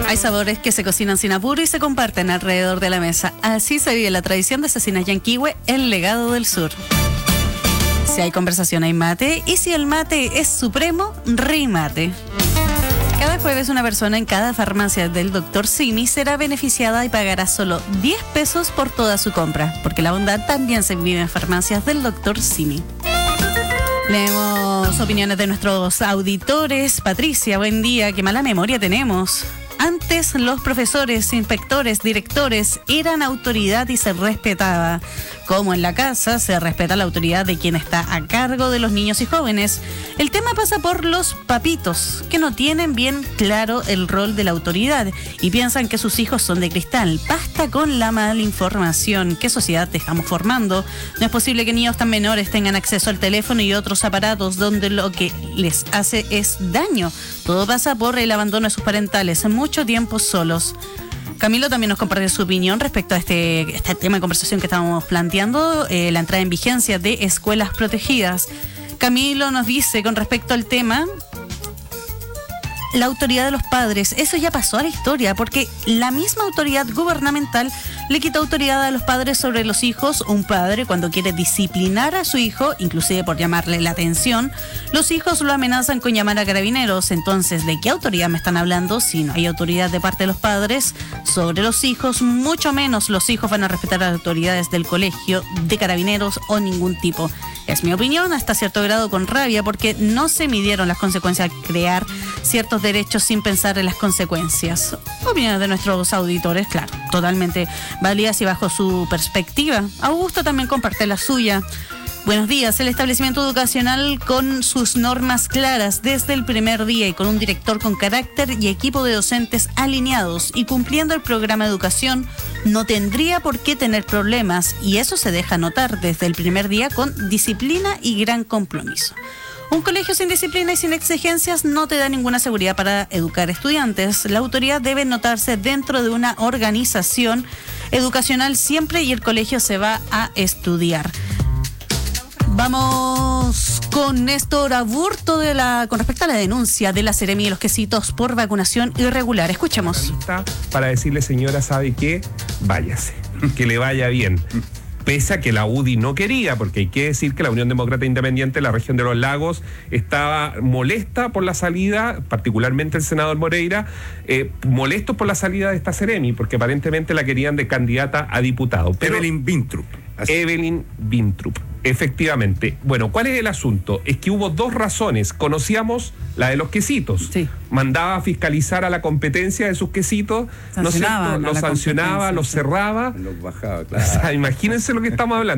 Hay sabores que se cocinan sin apuro y se comparten alrededor de la mesa. Así se vive la tradición de Cecinas Yanquihue, el legado del sur. Si hay conversación hay mate, y si el mate es supremo, rimate. Cada jueves una persona en cada farmacia del Dr. Simi será beneficiada y pagará solo 10 pesos por toda su compra, porque la bondad también se vive en farmacias del Dr. Simi. Leemos opiniones de nuestros auditores. Patricia, buen día, qué mala memoria tenemos. Antes los profesores, inspectores, directores eran autoridad y se respetaba. Como en la casa se respeta la autoridad de quien está a cargo de los niños y jóvenes. El tema pasa por los papitos, que no tienen bien claro el rol de la autoridad y piensan que sus hijos son de cristal. Basta con la malinformación. ¿Qué sociedad te estamos formando? No es posible que niños tan menores tengan acceso al teléfono y otros aparatos donde lo que les hace es daño. Todo pasa por el abandono de sus parentales, mucho tiempo solos. Camilo también nos comparte su opinión respecto a este tema de conversación que estábamos planteando, la entrada en vigencia de escuelas protegidas. Camilo nos dice con respecto al tema, la autoridad de los padres, eso ya pasó a la historia, porque la misma autoridad gubernamental le quita autoridad a los padres sobre los hijos. Un padre, cuando quiere disciplinar a su hijo, inclusive por llamarle la atención, los hijos lo amenazan con llamar a carabineros. Entonces, ¿de qué autoridad me están hablando? Si no hay autoridad de parte de los padres sobre los hijos, mucho menos los hijos van a respetar a las autoridades del colegio, de carabineros o ningún tipo. Es mi opinión, hasta cierto grado con rabia, porque no se midieron las consecuencias al crear ciertos derechos sin pensar en las consecuencias. Opiniones de nuestros auditores, claro, totalmente válidas y bajo su perspectiva. Augusto también comparte la suya. Buenos días. El establecimiento educacional con sus normas claras desde el primer día y con un director con carácter y equipo de docentes alineados y cumpliendo el programa de educación no tendría por qué tener problemas, y eso se deja notar desde el primer día con disciplina y gran compromiso. Un colegio sin disciplina y sin exigencias no te da ninguna seguridad para educar estudiantes. La autoridad debe notarse dentro de una organización educacional siempre y el colegio se va a estudiar. Vamos con Néstor Aburto con respecto a la denuncia de la Seremi de los Quesitos por vacunación irregular. Escuchemos. Para decirle, señora, ¿sabe qué? Váyase, que le vaya bien. Pese a que la UDI no quería, porque hay que decir que la Unión Demócrata Independiente de la región de los Lagos estaba molesta por la salida, particularmente el senador Moreira, molestos por la salida de esta Seremi, porque aparentemente la querían de candidata a diputado. Pero Evelyn Winthrop. Evelyn Winthrop, efectivamente. Bueno, ¿cuál es el asunto? Es que hubo dos razones. Conocíamos la de los quesitos. Sí. Mandaba a fiscalizar a la competencia de sus quesitos, ¿no es cierto? Los sancionaba, los cerraba. Los bajaba, claro. O sea, imagínense lo que estamos hablando.